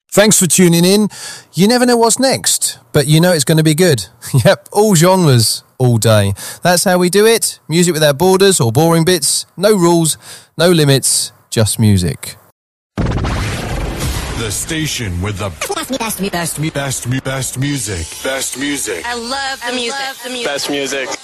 Thanks for tuning in. You never know what's next, but you know it's going to be good. Yep, all genres, all day. That's how we do it. Music without borders or boring bits. No rules, no limits, just music. The station with the best music. Best music. I love the music. Best music.